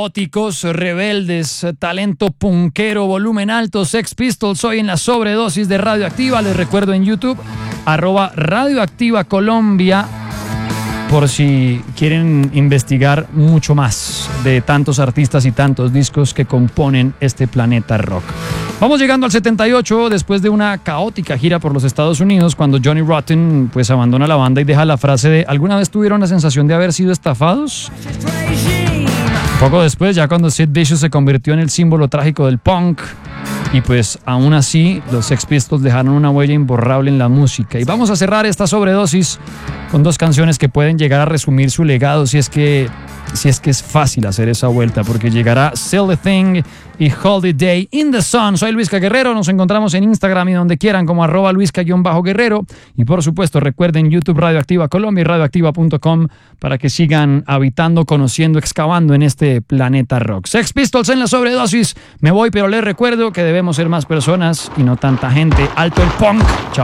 caóticos, rebeldes, talento punkero, volumen alto, Sex Pistols hoy en la sobredosis de Radioactiva. Les recuerdo en YouTube, @Radioactiva Colombia, por si quieren investigar mucho más de tantos artistas y tantos discos que componen este planeta rock. Vamos llegando al 78, después de una caótica gira por los Estados Unidos, cuando Johnny Rotten pues abandona la banda y deja la frase de ¿alguna vez tuvieron la sensación de haber sido estafados? Poco después, ya cuando Sid Vicious se convirtió en el símbolo trágico del punk, y pues aún así los Sex Pistols dejaron una huella imborrable en la música. Y vamos a cerrar esta sobredosis con dos canciones que pueden llegar a resumir su legado si es que es fácil hacer esa vuelta, porque llegará Sell the Thing y Holiday in the Sun. Soy Luisca Guerrero, nos encontramos en Instagram y donde quieran como @Luisca_Guerrero, y por supuesto recuerden YouTube Radioactiva Colombia y radioactiva.com para que sigan habitando, conociendo, excavando en este planeta rock. Sex Pistols en la sobredosis. Me voy, pero les recuerdo que debemos ser más personas y no tanta gente. Alto el punk. Chao.